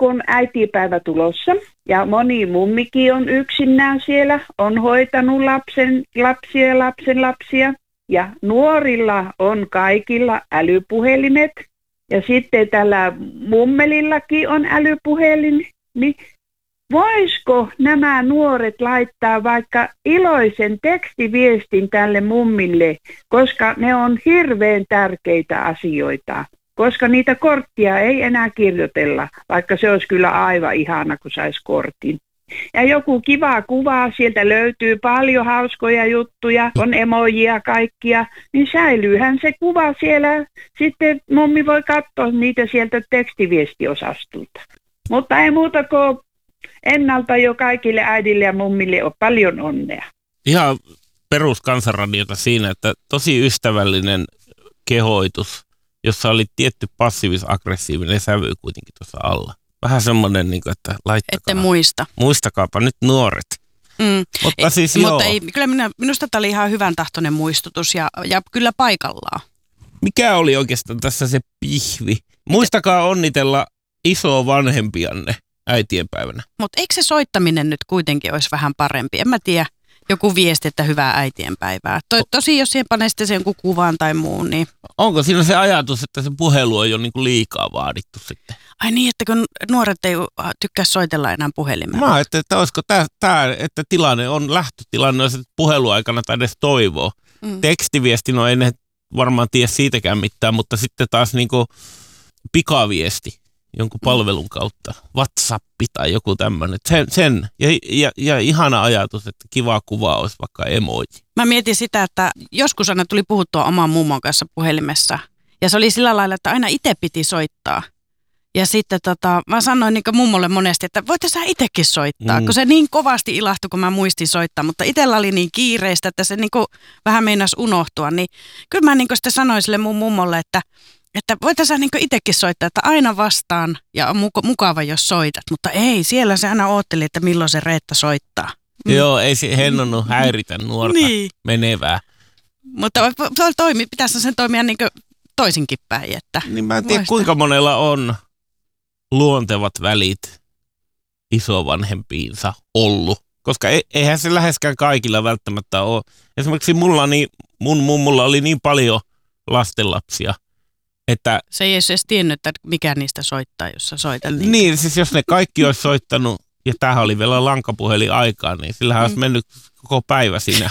kun on äitipäivä tulossa ja moni mummikin on yksinään siellä, on hoitanut lapsia ja lapsenlapsia ja nuorilla on kaikilla älypuhelimet ja sitten tällä mummelillakin on älypuhelin, niin voisiko nämä nuoret laittaa vaikka iloisen tekstiviestin tälle mummille, koska ne on hirveän tärkeitä asioita, koska niitä korttia ei enää kirjoitella, vaikka se olisi kyllä aivan ihana, kun saisi kortin. Ja joku kiva kuva, sieltä löytyy paljon hauskoja juttuja, on emojia kaikkia, niin säilyyhän se kuva siellä. Sitten mummi voi katsoa niitä sieltä tekstiviestiosastolta. Mutta ei muuta kuin ennalta jo kaikille äidille ja mummille on paljon onnea. Ihan peruskansanradiota siinä, että tosi ystävällinen kehoitus, jossa oli tietty passiivis-aggressiivinen sävy kuitenkin tuossa alla. Vähän semmoinen, että laittakaa. Ette muista. Muistakaapa nyt nuoret. Mutta siis mutta ei, kyllä minusta tämä oli ihan hyvän tahtoinen muistutus ja kyllä paikallaan. Mikä oli oikeastaan tässä se pihvi? Muistakaa onnitella isovanhempianne äitienpäivänä. Mutta eikö se soittaminen nyt kuitenkin olisi vähän parempi? En mä tiedä. Joku viesti, että hyvää äitienpäivää. Tosi jos siihen panee sitten sen jonkun kuvan tai muun, niin... Onko siinä se ajatus, että se puhelu on jo niinku liikaa vaadittu sitten? Ai niin, että kun nuoret ei tykkää soitella enää puhelimella. Mä ajattelin, että olisiko tämä, että tilanne on lähtötilanne, jos puheluaikana tai edes toivoo. Tekstiviesti, no ei ne varmaan tiedä siitäkään mitään, mutta sitten taas niinku pikaviesti jonkun palvelun kautta, WhatsApp tai joku tämmöinen. Sen ja ihana ajatus, että kiva kuva olisi vaikka emoji. Mä mietin sitä, että joskus aina tuli puhuttua oman mummon kanssa puhelimessa. Ja se oli sillä lailla, että aina itse piti soittaa. Ja sitten mä sanoin niin mummolle monesti, että voit sä itsekin soittaa, kun se niin kovasti ilahtui, kun mä muistin soittaa. Mutta itsellä oli niin kiireistä, että se niin vähän meinasi unohtua. Niin kyllä mä niin sitten sanoin sille mun mummolle, että voitaisiin niin itsekin soittaa, että aina vastaan ja on mukava, jos soitat. Mutta ei, siellä se aina ootteli, että milloin se Reetta soittaa. Joo, ei se hennonnut häiritä nuorta menevää. Mutta pitäisi sen toimia niin toisinkin päin. Että niin mä en tiedä, kuinka monella on luontevat välit isovanhempiinsa ollut. Koska eihän se läheskään kaikilla välttämättä ole. Esimerkiksi mun mummulla oli niin paljon lastenlapsia, että... Se ei edes tiennyt, että mikä niistä soittaa, jos sä soitat niitä. Niin, siis jos ne kaikki olisi soittanut, ja tämähän oli vielä lankapuhelin aikaa, niin sillähän olisi mennyt koko päivä siinä.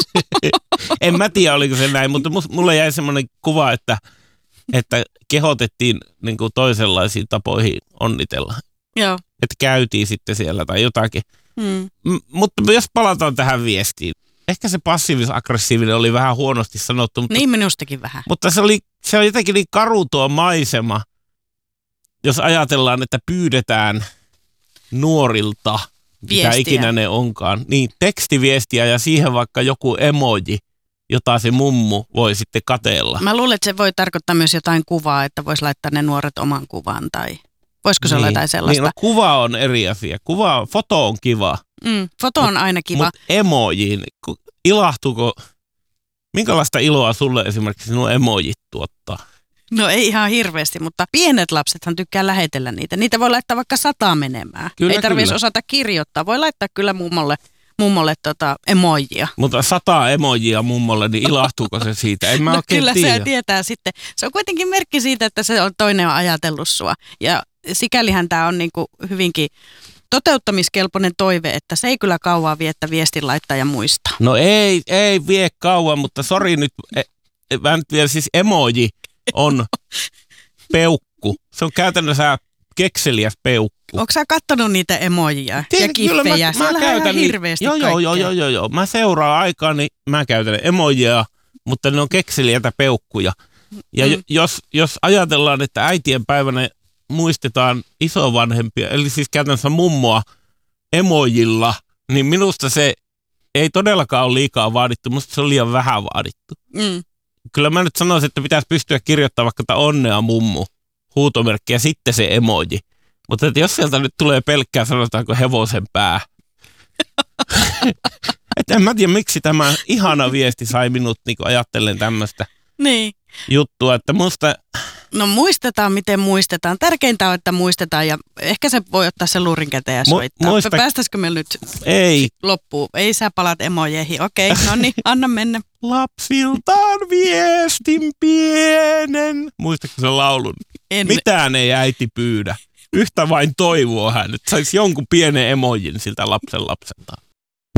En mä tiedä, oliko se näin, mutta mulle jäi semmoinen kuva, että kehotettiin niin kuin toisenlaisiin tapoihin onnitella. Joo. Että käytiin sitten siellä tai jotakin. Mutta jos palataan tähän viestiin. Ehkä se passiivis-aggressiivinen oli vähän huonosti sanottu. Mutta, niin minustakin vähän. Mutta se on jotenkin niin karu tuo maisema, jos ajatellaan, että pyydetään nuorilta, mitä ikinä ne onkaan, niin tekstiviestiä ja siihen vaikka joku emoji, jota se mummu voi sitten kateella. Mä luulen, että se voi tarkoittaa myös jotain kuvaa, että voisi laittaa ne nuoret oman kuvan tai voisiko se olla jotain sellaista? Niin, no, kuva on eri asia. Foto on kiva. Foto on aina kiva. Mutta emojiin, ilahtuuko, minkälaista iloa sulle esimerkiksi nuo emojit tuottaa? No ei ihan hirveästi, mutta pienet lapsethan tykkää lähetellä niitä. Niitä voi laittaa vaikka 100 menemään. Kyllä, ei tarvitsisi osata kirjoittaa. Voi laittaa kyllä mummolle emojia. Mutta 100 emojia mummolle, niin ilahtuuko se siitä? En mä no oikein kyllä tiedä. Se tietää sitten. Se on kuitenkin merkki siitä, että se on toinen on ajatellut sua. Ja sikälihän tämä on niinku hyvinkin toteuttamiskelpoinen toive, että se ei kyllä kauaa vie, että viestin laittaa ja muistaa. No ei vie kauan, mutta sori nyt, mä nyt vielä siis emoji on peukku. Se on käytännössä kekseliäs peukku. Onko sä kattonut niitä emojia ja kiffejä? Mä käytän hirveästi Joo. Mä seuraan aikaa, niin mä käytän emojia, mutta ne on kekseliäitä peukkuja. Ja jos ajatellaan, että äitien päivänä muistetaan isovanhempia, eli siis käytännössä mummoa emojilla, niin minusta se ei todellakaan ole liikaa vaadittu, musta se on liian vähän vaadittu. Kyllä mä nyt sanoisin, että pitäisi pystyä kirjoittamaan vaikka onnea mummu huutomerkki ja sitten se emoji. Mutta jos sieltä nyt tulee pelkkää, sanotaanko hevosen pää. Että en mä tiedä, miksi tämä ihana viesti sai minut niin ajattelen tämmöistä juttua, että musta... No muistetaan, miten muistetaan. Tärkeintä on, että muistetaan ja ehkä se voi ottaa sen luurin käteen ja soittaa. Päästäisikö me nyt loppuun? Ei sä palat emojeihin. Okei, no niin, anna mennä. Lapsiltaan viestin pienen. Muistatko sen laulun? En. Mitään ei äiti pyydä. Yhtä vain toivoo hän, että saisi jonkun pienen emojin siltä lapsen lapseltaan.